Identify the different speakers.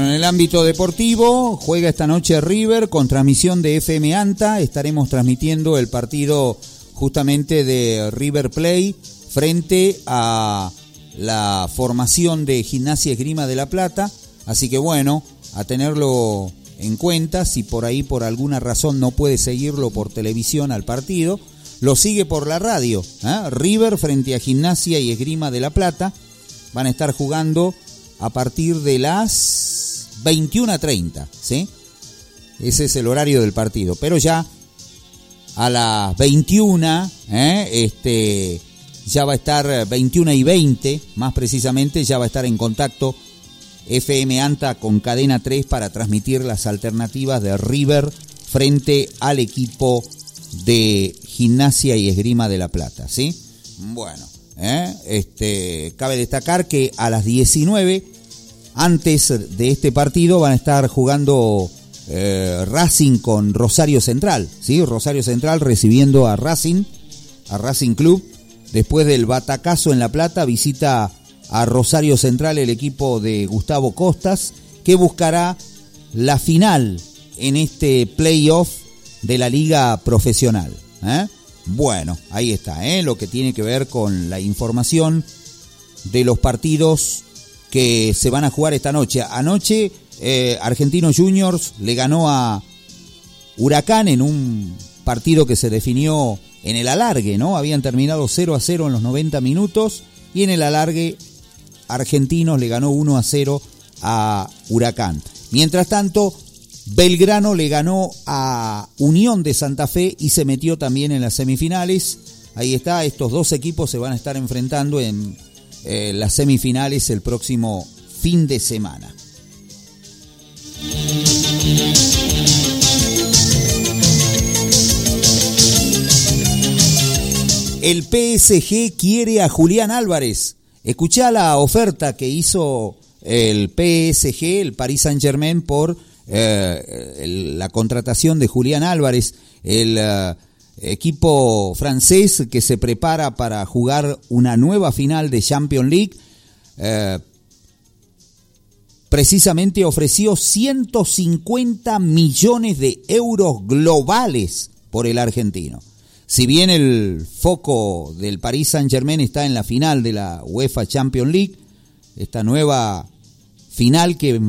Speaker 1: en el ámbito deportivo, juega esta noche River con transmisión de FM Anta. Estaremos transmitiendo el partido justamente de River Plate frente a la formación de Gimnasia Esgrima de La Plata. Así que bueno, a tenerlo en cuenta, si por ahí por alguna razón no puede seguirlo por televisión al partido, lo sigue por la radio. River frente a Gimnasia y Esgrima de La Plata. Van a estar jugando a partir de las 21:30, ¿sí? Ese es el horario del partido. Pero ya a las 21, ya va a estar 21:20, más precisamente, ya va a estar en contacto FM Anta con Cadena 3 para transmitir las alternativas de River frente al equipo de Gimnasia y Esgrima de La Plata, ¿sí? Bueno, cabe destacar que a las 19, antes de este partido, van a estar jugando Racing con Rosario Central, ¿sí? Rosario Central recibiendo a Racing Club. Después del batacazo en La Plata, visita a Rosario Central el equipo de Gustavo Costas, que buscará la final en este playoff de la liga profesional. Bueno, ahí está, lo que tiene que ver con la información de los partidos que se van a jugar esta noche. Anoche Argentinos Juniors le ganó a Huracán en un partido que se definió en el alargue, ¿no? Habían terminado 0-0 en los 90 minutos y en el alargue Argentinos le ganó 1-0 a Huracán. Mientras tanto, Belgrano le ganó a Unión de Santa Fe y se metió también en las semifinales. Ahí está, estos dos equipos se van a estar enfrentando en las semifinales el próximo fin de semana. El PSG quiere a Julián Álvarez. Escuchá la oferta que hizo el PSG, el Paris Saint-Germain, por la contratación de Julián Álvarez, el equipo francés que se prepara para jugar una nueva final de Champions League. Precisamente ofreció 150 millones de euros globales por el argentino. Si bien el foco del Paris Saint-Germain está en la final de la UEFA Champions League, esta nueva final que